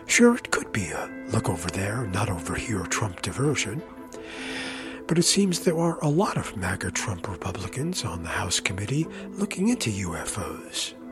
Sure, it could be a look over there, not over here Trump diversion. But it seems there are a lot of MAGA Trump Republicans on the House committee looking into UFOs.